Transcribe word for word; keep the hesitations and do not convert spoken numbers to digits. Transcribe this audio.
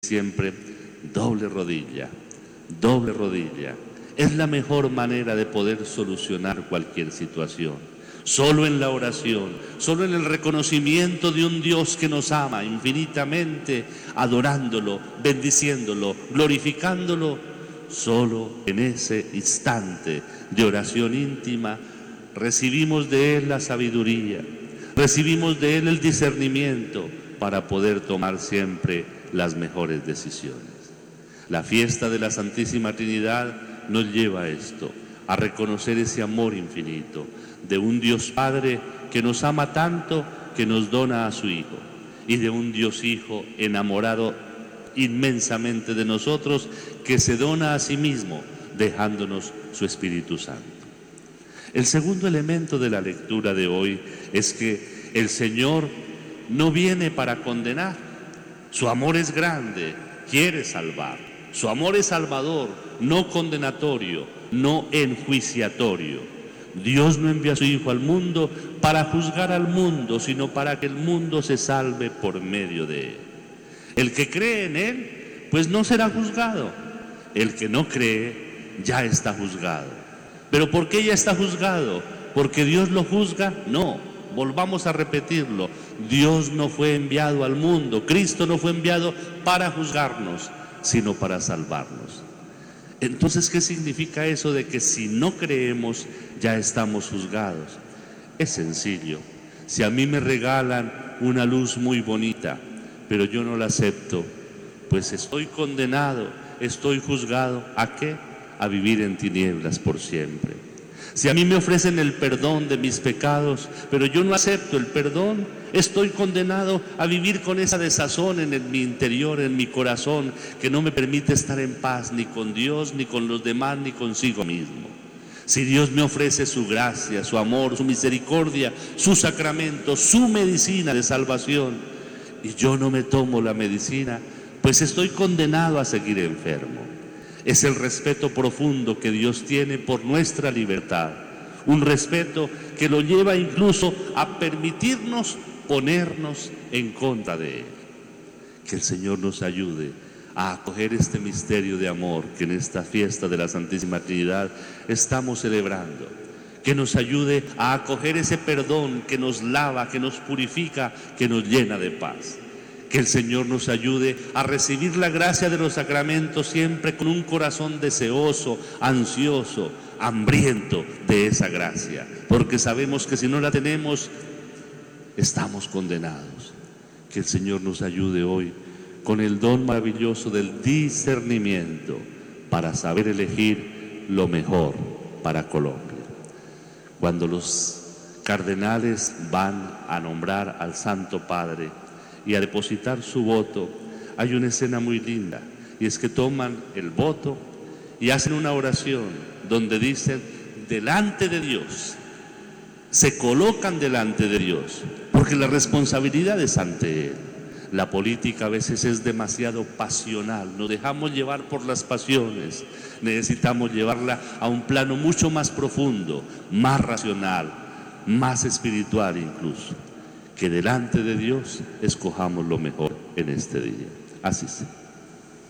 siempre doble rodilla, doble rodilla. Es la mejor manera de poder solucionar cualquier situación. Solo en la oración, solo en el reconocimiento de un Dios que nos ama infinitamente, adorándolo, bendiciéndolo, glorificándolo, solo en ese instante de oración íntima recibimos de Él la sabiduría, recibimos de Él el discernimiento para poder tomar siempre las mejores decisiones. La fiesta de la Santísima Trinidad nos lleva a esto, a reconocer ese amor infinito de un Dios Padre que nos ama tanto que nos dona a su Hijo, y de un Dios Hijo enamorado inmensamente de nosotros que se dona a sí mismo dejándonos su Espíritu Santo. El segundo elemento de la lectura de hoy es que el Señor no viene para condenar. Su amor es grande, quiere salvar. Su amor es salvador, no condenatorio, no enjuiciatorio. Dios no envió a su Hijo al mundo para juzgar al mundo, sino para que el mundo se salve por medio de Él. El que cree en Él, pues no será juzgado. El que no cree, ya está juzgado. ¿Pero por qué ya está juzgado? ¿Porque Dios lo juzga? No, volvamos a repetirlo. Dios no fue enviado al mundo, Cristo no fue enviado para juzgarnos, sino para salvarnos. Entonces, ¿qué significa eso de que si no creemos ya estamos juzgados? Es sencillo. Si a mí me regalan una luz muy bonita, pero yo no la acepto, pues estoy condenado, estoy juzgado. ¿A qué? A vivir en tinieblas por siempre. Si a mí me ofrecen el perdón de mis pecados, pero yo no acepto el perdón, estoy condenado a vivir con esa desazón en el, mi interior, en mi corazón, que no me permite estar en paz ni con Dios, ni con los demás, ni consigo mismo. Si Dios me ofrece su gracia, su amor, su misericordia, su sacramento, su medicina de salvación, y yo no me tomo la medicina, pues estoy condenado a seguir enfermo. Es el respeto profundo que Dios tiene por nuestra libertad, un respeto que lo lleva incluso a permitirnos ponernos en contra de Él. Que el Señor nos ayude a acoger este misterio de amor que en esta fiesta de la Santísima Trinidad estamos celebrando. Que nos ayude a acoger ese perdón que nos lava, que nos purifica, que nos llena de paz. Que el Señor nos ayude a recibir la gracia de los sacramentos siempre con un corazón deseoso, ansioso, hambriento de esa gracia. Porque sabemos que si no la tenemos, estamos condenados. Que el Señor nos ayude hoy con el don maravilloso del discernimiento para saber elegir lo mejor para Colombia. Cuando los cardenales van a nombrar al Santo Padre y a depositar su voto, hay una escena muy linda, y es que toman el voto y hacen una oración donde dicen delante de Dios, se colocan delante de Dios, porque la responsabilidad es ante Él. La política a veces es demasiado pasional, nos dejamos llevar por las pasiones, necesitamos llevarla a un plano mucho más profundo, más racional, más espiritual incluso. Que delante de Dios escojamos lo mejor en este día. Así sea.